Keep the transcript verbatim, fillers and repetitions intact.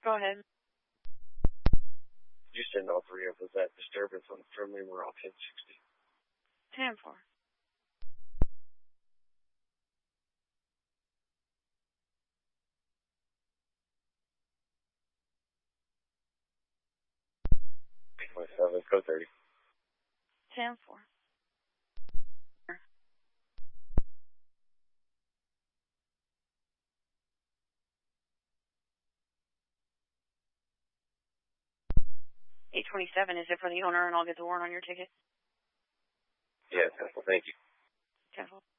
Go ahead. You send all three of us that disturbance on friendly. We're all ten sixty. ten four. eight twenty-seven, code thirty. ten four. eight twenty-seven, is it for the owner and I'll get the warrant on your ticket? Yeah, thank you. ten four.